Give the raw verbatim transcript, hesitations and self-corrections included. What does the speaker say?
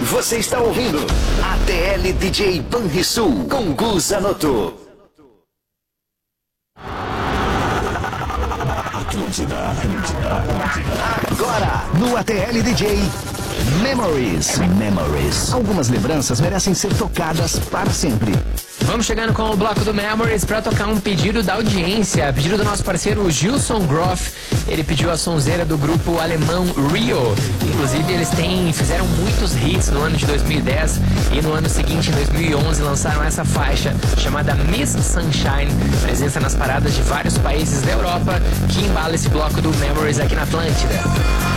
Você está ouvindo A T L D J Banrisul com Gu Zanotto. Atlântida, Atlântida, Atlântida. Agora, no A T L D J Memories. Memories. Algumas lembranças merecem ser tocadas para sempre. Vamos chegando com o bloco do Memories para tocar um pedido da audiência, pedido do nosso parceiro Gilson Groff. Ele pediu a sonzeira do grupo alemão Rio. Inclusive eles têm, fizeram muitos hits no ano de dois mil e dez e no ano seguinte, em dois mil e onze, lançaram essa faixa chamada Miss Sunshine, presença nas paradas de vários países da Europa, que embala esse bloco do Memories aqui na Atlântida.